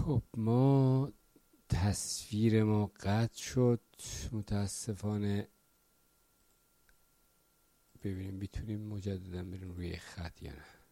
خب ما تصویر ما قطع شد متاسفانه. ببینیم میتونیم مجددا بریم روی خط یا نه.